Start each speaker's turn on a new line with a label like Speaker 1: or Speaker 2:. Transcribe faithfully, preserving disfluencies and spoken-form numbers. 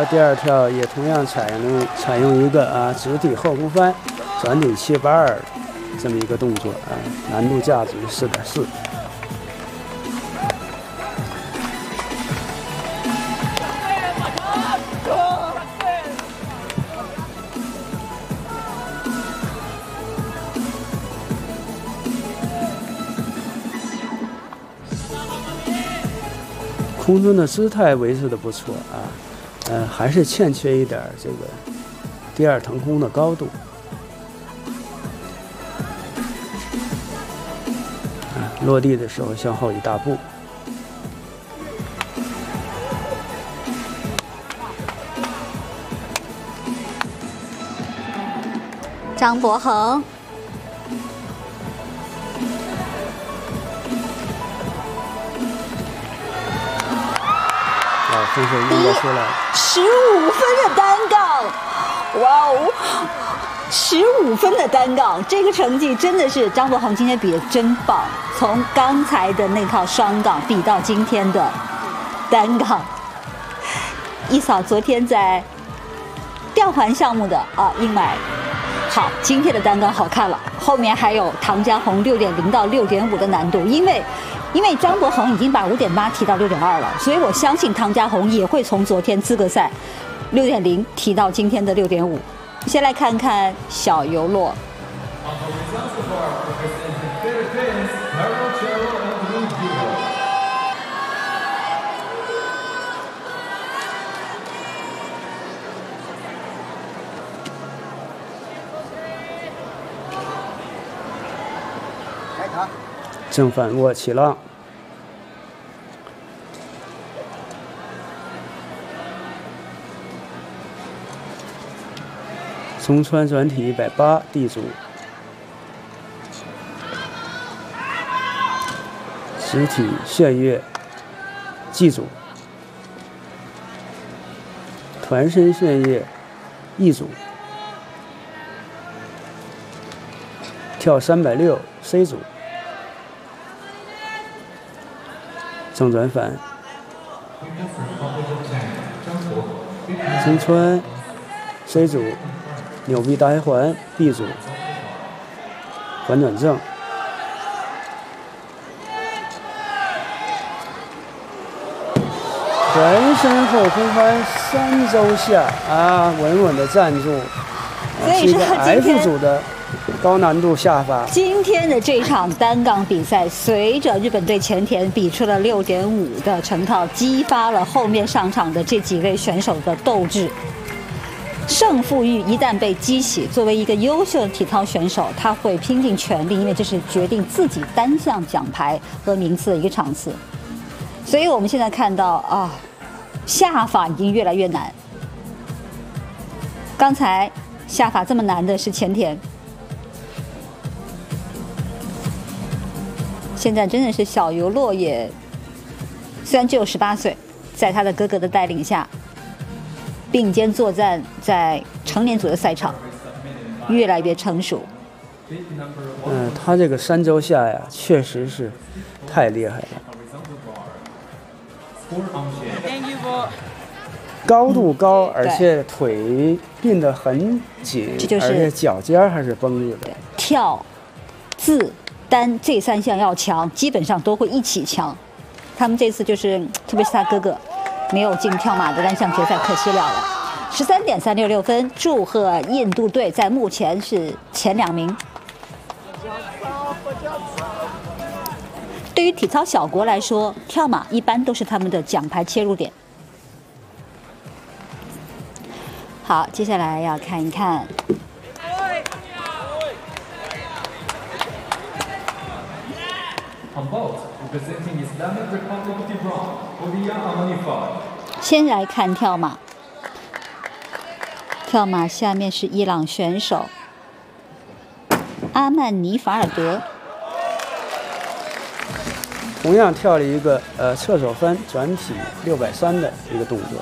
Speaker 1: 而第二跳也同样采用采用一个啊直体后空翻，转体七八二这么一个动作啊，难度价值四点四。空中的姿态维持的不错啊，呃，还是欠缺一点这个第二腾空的高度。啊，落地的时候向后一大步。
Speaker 2: 张博恒。
Speaker 1: 分数应该出来，
Speaker 2: 十五分的单杠，哇哦，十五分的单杠，这个成绩真的是张博恒今天比的真棒。从刚才的那套双杠比到今天的单杠，一扫昨天在吊环项目的啊阴霾。好，今天的单杠好看了，后面还有唐家红六点零到六点五的难度，因为。因为张博恒已经把五点八提到六点二了，所以我相信唐家红也会从昨天资格赛六点零提到今天的六点五。先来看看小游洛。
Speaker 1: 正反握起浪，中穿转体一百八 D 组，实体旋跃 G 组，团身旋跃 E 组，跳三百六 C 组。正转反，中穿 C 组，扭臂大黑环 B 组，反转正，全身后空翻三周下啊，稳稳的站住，
Speaker 2: 所以说
Speaker 1: F 组的。高难度下发。
Speaker 2: 今天的这场单杠比赛，随着日本队前田比出了六点五的成套，激发了后面上场的这几位选手的斗志。胜负欲一旦被激起，作为一个优秀的体操选手，他会拼尽全力，因为这是决定自己单项奖牌和名次的一个场次。所以我们现在看到啊，下法已经越来越难。刚才下法这么难的是前田。现在真的是小游洛也，虽然只有十八岁，在他的哥哥的带领下，并肩作战在成年组的赛场，越来越成熟。
Speaker 1: 嗯，他这个三周下呀，确实是太厉害了，高度高，而且腿并得很紧，
Speaker 2: 这就是、
Speaker 1: 而且脚尖还是绷着的。
Speaker 2: 跳、自。单这三项要强，基本上都会一起强。他们这次就是，特别是他哥哥，没有进跳马的单项决赛，可惜了了。十三点三六六分，祝贺印度队在目前是前两名。对于体操小国来说，跳马一般都是他们的奖牌切入点。好，接下来要看一看。先来看跳马，跳马下面是伊朗选手阿曼尼法尔德，
Speaker 1: 同样跳了一个呃侧手翻转体六百三的一个动作。